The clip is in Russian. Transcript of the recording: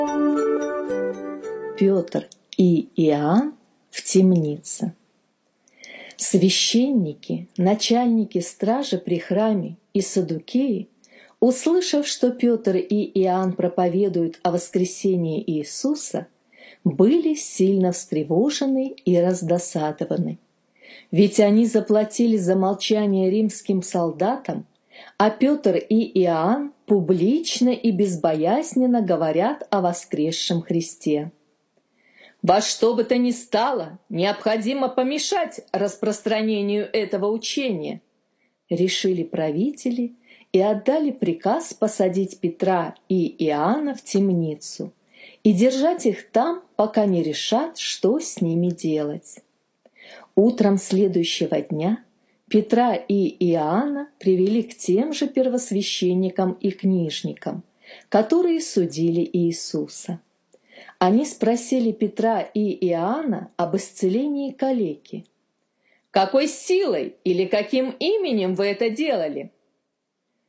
Петр и Иоанн в темнице. Священники, начальники стражи при храме и саддукеи, услышав, что Петр и Иоанн проповедуют о воскресении Иисуса, были сильно встревожены и раздосадованы. Ведь они заплатили за молчание римским солдатам, а Петр и Иоанн публично и безбоязненно говорят о воскресшем Христе. Во что бы то ни стало, необходимо помешать распространению этого учения, решили правители и отдали приказ посадить Петра и Иоанна в темницу и держать их там, пока не решат, что с ними делать. Утром следующего дня Петра и Иоанна привели к тем же первосвященникам и книжникам, которые судили Иисуса. Они спросили Петра и Иоанна об исцелении калеки. «Какой силой или каким именем вы это делали?»